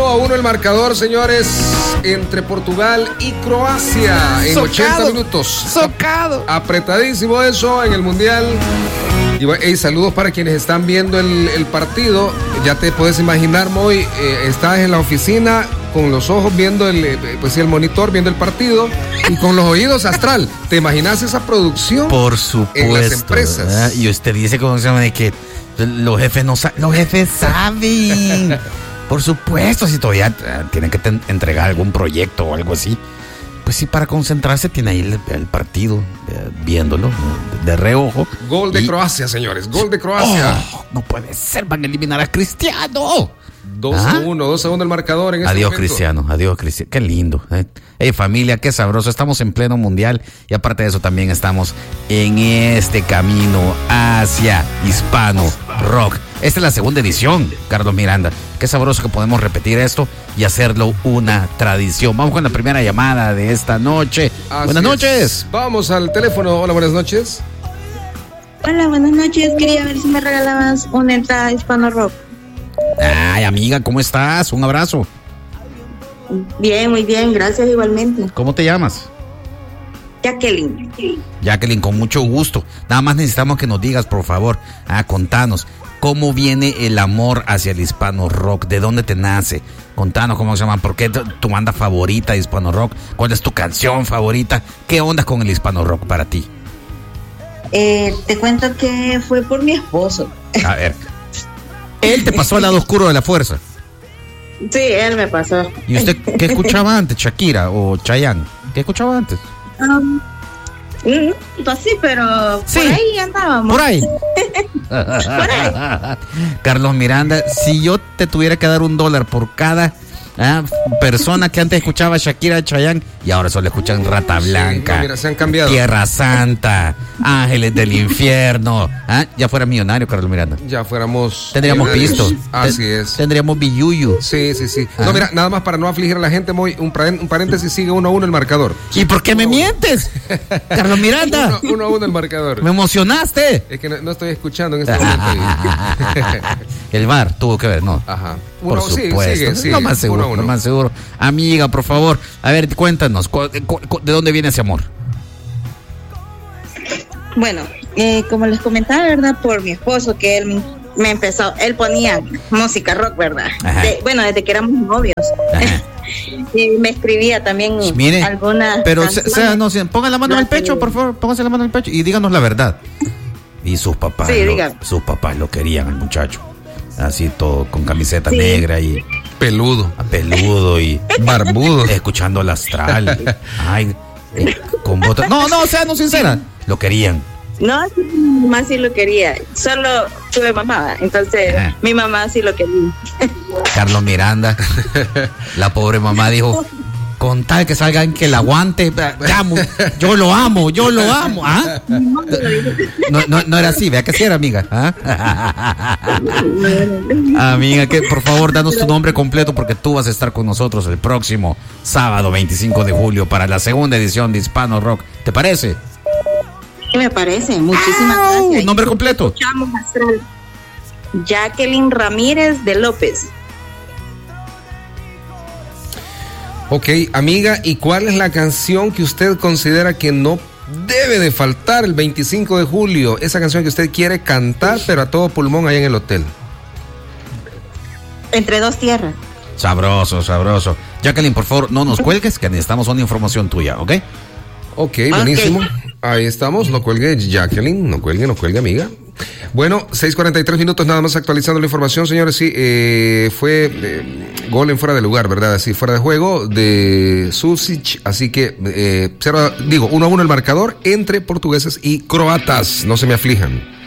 1-1 el marcador, señores, entre Portugal y Croacia en 80 minutos. Socado. Apretadísimo eso en el Mundial. Y saludos para quienes están viendo el partido. Ya te puedes imaginar, Moy, estás en la oficina con los ojos viendo el monitor, viendo el partido, y con los oídos astral. ¿Te imaginas esa producción? Por supuesto. En las empresas. ¿Verdad? Y usted dice, ¿cómo se llama? De que los jefes no saben. Los jefes saben. Por supuesto, si todavía tienen que entregar algún proyecto o algo así. Pues sí, para concentrarse tiene ahí el partido, viéndolo de reojo. Gol de Croacia, señores. Gol de Croacia. No puede ser, van a eliminar a Cristiano. 2-1 el marcador en este adiós, momento. Cristiano, adiós, Cristiano. Qué lindo. Hey, familia, qué sabroso. Estamos en pleno mundial y aparte de eso también estamos en este camino hacia Hispano Rock. Esta es la segunda edición, Carlos Miranda. Qué sabroso que podemos repetir esto y hacerlo una tradición. Vamos con la primera llamada de esta noche. Buenas noches. Vamos al teléfono. Hola, buenas noches. Hola, buenas noches. Quería ver si me regalabas una entrada a Hispano Rock. Ay, amiga, ¿cómo estás? Un abrazo. Bien, muy bien. Gracias igualmente. ¿Cómo te llamas? Jacqueline. Jacqueline, con mucho gusto. Nada más necesitamos que nos digas, por favor, contanos, ¿cómo viene el amor hacia el Hispano Rock? ¿De dónde te nace? Contanos cómo se llama, ¿por qué tu banda favorita de Hispano Rock? ¿Cuál es tu canción favorita? ¿Qué onda con el Hispano Rock para ti? Te cuento que fue por mi esposo. A ver. Él te pasó al lado oscuro de la fuerza. Sí, él me pasó. ¿Y usted qué escuchaba antes, Shakira o Chayanne? ¿Qué escuchaba antes? Pues sí, pero sí, por ahí andábamos. Por ahí. Por ahí. Carlos Miranda, si yo te tuviera que dar $1 por cada persona que antes escuchaba Shakira, Chayanne y ahora solo escuchan Rata Blanca, no, mira, se han cambiado. Tierra Santa, Ángeles del Infierno, ya fuera millonario, Carlos Miranda. Ya fuéramos. Tendríamos visto. Así es. Tendríamos billuyo. Sí. No, mira, nada más para no afligir a la gente, un paréntesis, sigue 1-1 el marcador. ¿Y por qué me mientes? Carlos Miranda. 1-1 el marcador. Me emocionaste. Es que no estoy escuchando en este momento. El VAR tuvo que ver, ¿no? Ajá. Por supuesto. Sigue. Lo más seguro, lo más seguro. Amiga, por favor, a ver, cuéntanos, ¿de dónde viene ese amor? Bueno, como les comentaba, ¿verdad? Por mi esposo, que él me empezó, él ponía música rock, ¿verdad? Desde que éramos novios. Y me escribía también algunas. Pero ponga la mano al pecho, por favor, póngase la mano al pecho y díganos la verdad. Y sus papás, sus papás lo querían al muchacho. Así todo, con camiseta negra y peludo y barbudo, escuchando al Astral. Ay, con botas. No, sean sincera. Lo querían. No, mi mamá sí lo quería. Solo tuve mamá, entonces mi mamá sí lo quería. Carlos Miranda, la pobre mamá dijo, con tal que salgan que la aguante, yo lo amo. No era así, vea que sí era, amiga. Amiga, que por favor danos tu nombre completo porque tú vas a estar con nosotros el próximo sábado 25 de julio para la segunda edición de Hispano Rock. ¿Te parece? Sí, me parece. Muchísimas gracias. ¿Nombre completo? Escuchamos Astral. Jacqueline Ramírez de López. Ok, amiga, ¿y cuál es la canción que usted considera que no debe de faltar el 25 de julio? Esa canción que usted quiere cantar, pero a todo pulmón allá en el hotel. Entre dos tierras. Sabroso. Jacqueline, por favor, no nos cuelgues, que necesitamos una información tuya, ¿ok? Ok, buenísimo. Ahí estamos, no cuelgue, Jacqueline, no cuelgue, amiga. Bueno, 6:43 minutos nada más actualizando la información, señores. Sí, fue gol en fuera de lugar, ¿verdad? Así, fuera de juego de Susic. Así que, 1-1 el marcador entre portugueses y croatas. No se me aflijan.